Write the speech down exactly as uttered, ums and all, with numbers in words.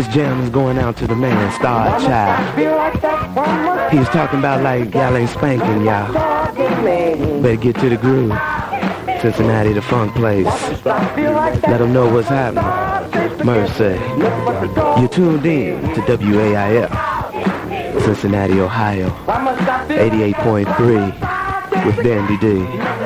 This jam is going out to the man, Star Child. He was talking about like y'all ain't spanking, y'all. Better get to the groove. Cincinnati, the funk place. Let them know what's happening. Mercy. You're tuned in to W A I F, Cincinnati, Ohio. eighty-eight point three with Dandy D.